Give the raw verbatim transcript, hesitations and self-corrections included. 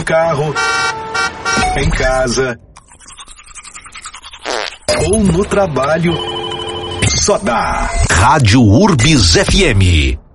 carro, em casa ou no trabalho, só dá Rádio Urbis F M.